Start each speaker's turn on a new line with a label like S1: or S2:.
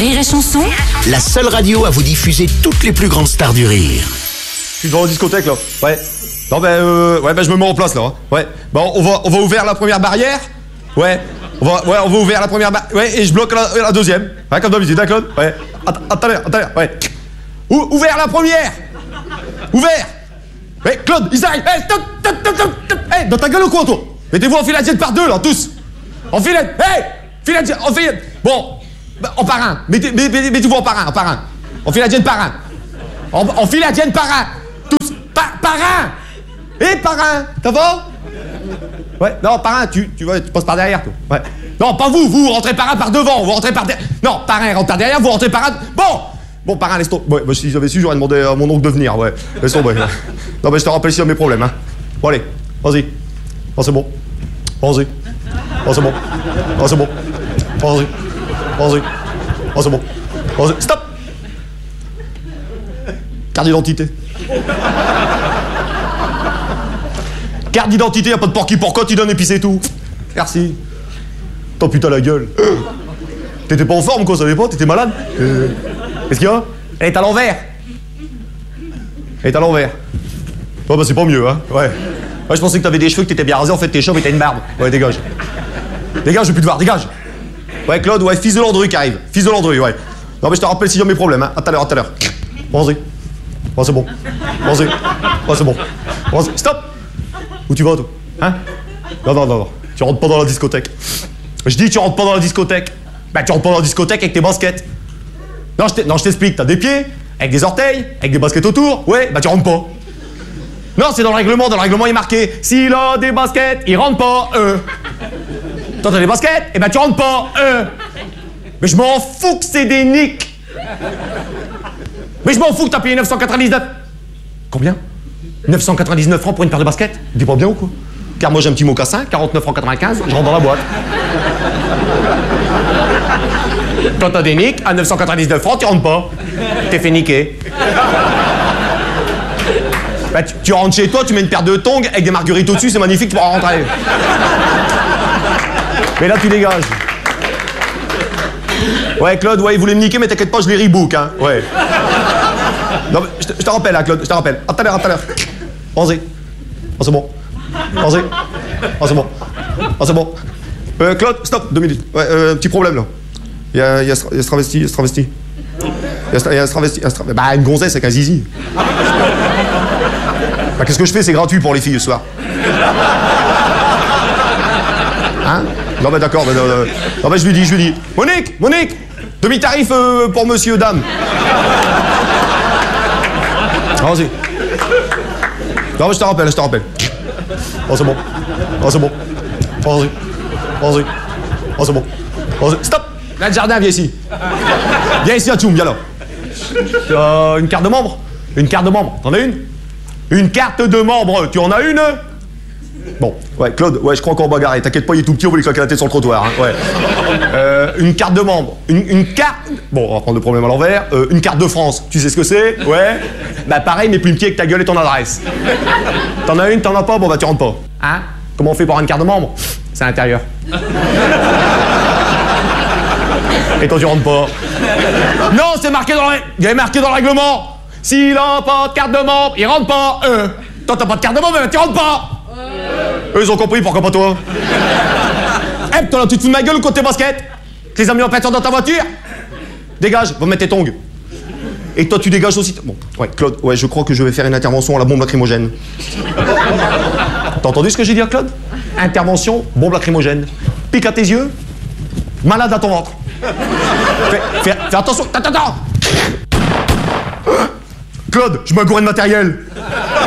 S1: Rire et Chanson,
S2: La seule radio à vous diffuser toutes les plus grandes stars du rire.
S3: Je suis devant la discothèque là. Ouais. Non je me mets en place là. Hein. Ouais. Bon, on va ouvrir la première barrière. Ouais. On va ouvrir la première barrière. Ouais, et je bloque la deuxième. Ouais, comme d'habitude, hein, Claude. Ouais. Attendez. Ouais. Ouvert la première. Ouvert. Ouais, Claude, ils arrivent. Hey, stop. Hey, dans ta gueule ou quoi, toi? Mettez-vous en filadienne par deux là, tous. En filade. Hey, filadienne, en filade. Bon, en parrain. Mettez-vous en parrain. En filadienne parrain. En filadienne parrain. Tous. Parrain. Et parrain, ça va? Ouais, non, parrain, tu passes par derrière, toi. Ouais. Non, pas vous rentrez parrain par devant, vous rentrez par derrière. Non, parrain rentre par derrière, vous rentrez parrain. Bon, parrain, laisse tomber. Ouais, bah, si j'avais su, j'aurais demandé à mon oncle de venir, ouais. Laisse tomber. Non, mais je te rappelle ici mes problèmes, hein. Bon, allez, vas-y. Oh, c'est bon. Vas-y. Oh, c'est bon. Oh, c'est bon. Vas-y. Oh, c'est bon. Vas-y. Stop. Carte d'identité. Carte d'identité, y'a pas de porc-qui porcotte, il donne et puis c'est tout. Merci. T'en putain la gueule. T'étais pas en forme quoi, ça savais pas, t'étais malade. Qu'est-ce qu'il y a? Elle est à l'envers. Ouais, bah c'est pas mieux, hein. Ouais, je pensais que t'avais des cheveux, que t'étais bien rasé, en fait t'es chauve et t'as une barbe. Ouais, dégage. Dégage, je veux plus te voir, dégage. Ouais, Claude, ouais, fils de Landru qui arrive. Fils de Landru, ouais. Non mais je te rappelle si j'ai mes problèmes, hein. À tout à l'heure. Vas-y. Oh, c'est bon. Vas-y. Oh, c'est bon. Vas-y. Stop. Où tu vas, toi? Hein? Non. Tu rentres pas dans la discothèque. Je dis tu rentres pas dans la discothèque. Bah tu rentres pas dans la discothèque avec tes baskets. Non, je t'explique. T'as des pieds, avec des orteils, avec des baskets autour. Ouais, bah tu rentres pas. Non, c'est dans le règlement. Dans le règlement, il est marqué s'il a des baskets, il rentre pas. Toi, t'as des baskets, et bah tu rentres pas. Mais je m'en fous que c'est des nicks. Mais je m'en fous que t'as payé 999. Combien? 999 francs pour une paire de baskets? T'es pas bien ou quoi? Car moi j'ai un petit mocassin, 49 francs 95, je rentre dans la boîte. Quand t'as des nicks, à 999 francs, tu rentres pas. T'es fait niquer. Bah, tu rentres chez toi, tu mets une paire de tongs avec des marguerites au-dessus, c'est magnifique, tu pourras rentrer. Mais là tu dégages. Ouais Claude, ouais il voulait me niquer mais t'inquiète pas, je les rebook, hein. Ouais. Non mais je te rappelle, hein, Claude, je te rappelle. À tout à l'heure. Vas-y. Oh c'est bon. Vas-y. Oh c'est bon. Oh c'est bon. Claude, stop, 2 minutes. Ouais, petit problème là. Il y a ce travesti. Bah une gonzesse avec un zizi. Bah qu'est-ce que je fais, c'est gratuit pour les filles ce soir. Hein? Non mais d'accord, non mais je lui dis. Monique, demi-tarif pour monsieur, dame. Vas-y. Non mais je te rappelle. Oh c'est bon. Vas-y. Oh c'est bon. Stop. Là le jardin, viens ici. Viens ici, Atchoum, viens là. Une carte de membre? T'en as une? Une carte de membre, tu en as une? Bon, ouais, Claude, ouais, je crois qu'on va bagarrer. T'inquiète pas, il est tout petit, on va lui claquer la tête sur le trottoir, hein, ouais. Une carte de membre. Une carte... Bon, on va prendre le problème à l'envers. Une carte de France, tu sais ce que c'est? Ouais. Bah pareil, mais plus petit avec ta gueule et ton adresse. T'en as une, t'en as pas? Bon, bah tu rentres pas. Hein? Comment on fait pour avoir une carte de membre? C'est à l'intérieur. Et toi, tu rentres pas. Non, c'est marqué dans le... Il y avait marqué dans le règlement. S'il a pas de carte de membre, il rentre pas. Toi, t'as pas de carte de membre, mais tu rentres pas. Eux, ils ont compris, pourquoi pas toi? Eh, toi là, tu te fous de ma gueule ou côté basket? Tu les as mis en peinture dans ta voiture? Dégage, va mettre tes tongs. Et toi, tu dégages aussi. Bon, ouais, Claude, ouais, je crois que je vais faire une intervention à la bombe lacrymogène. T'as entendu ce que j'ai dit à Claude? Intervention, bombe lacrymogène. Pique à tes yeux, malade à ton ventre. Fais attention, attends. Claude, je m'agoure de matériel.